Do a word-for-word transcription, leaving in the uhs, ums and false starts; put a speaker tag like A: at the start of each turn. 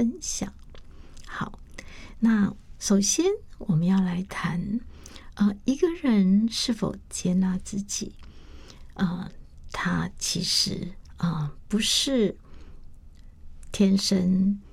A: 分享。好，那首先我们要来谈，呃，一个人是否接纳自己，呃，他其实啊、呃、不是天生